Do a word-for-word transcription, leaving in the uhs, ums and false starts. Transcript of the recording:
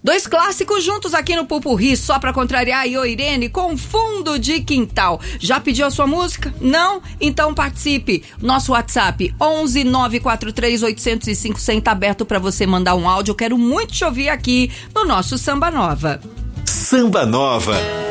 Dois clássicos juntos aqui no Pupurri, só pra contrariar. Io Irene com Fundo de Quintal. Já pediu a sua música? Não? Então participe. Nosso WhatsApp onze nove quatro três oito zero cinco zero zero tá aberto pra você mandar um áudio. Eu quero muito te ouvir aqui no nosso Samba Nova. Samba Nova.